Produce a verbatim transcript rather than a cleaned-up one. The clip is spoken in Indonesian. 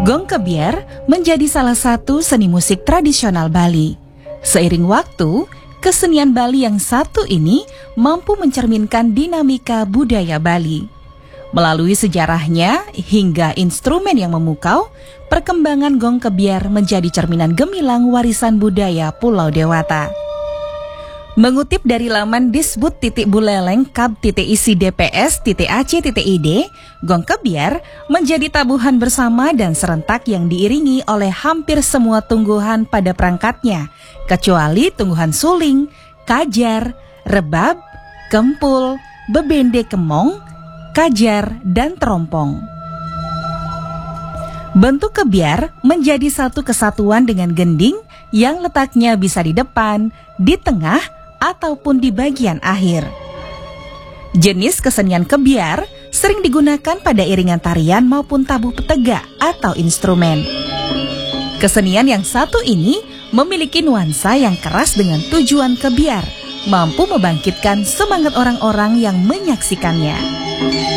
Gong Kebiar menjadi salah satu seni musik tradisional Bali. Seiring waktu, kesenian Bali yang satu ini mampu mencerminkan dinamika budaya Bali. Melalui sejarahnya hingga instrumen yang memukau, perkembangan Gong Kebiar menjadi cerminan gemilang warisan budaya Pulau Dewata. Mengutip dari laman disbud titik buleleng kab titik isi dps titik ac titik id, Gong Kebiar menjadi tabuhan bersama dan serentak yang diiringi oleh hampir semua tungguhan pada perangkatnya, kecuali tungguhan suling, kajar, rebab, kempul, bebende kemong, kajar, dan terompong. Bentuk kebiar menjadi satu kesatuan dengan gending yang letaknya bisa di depan, di tengah, ataupun di bagian akhir. Jenis kesenian kebiar sering digunakan pada iringan tarian maupun tabuh petegak atau instrumen. Kesenian yang satu ini memiliki nuansa yang keras dengan tujuan kebiar, mampu membangkitkan semangat orang-orang yang menyaksikannya.